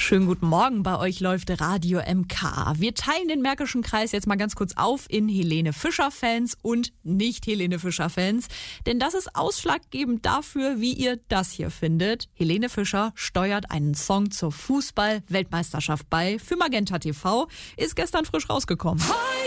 Schönen guten Morgen, bei euch läuft Radio MK. Wir teilen den Märkischen Kreis jetzt mal ganz kurz auf in Helene Fischer-Fans und Nicht-Helene Fischer-Fans. Denn das ist ausschlaggebend dafür, wie ihr das hier findet. Helene Fischer steuert einen Song zur Fußball-Weltmeisterschaft bei für Magenta TV. Ist gestern frisch rausgekommen.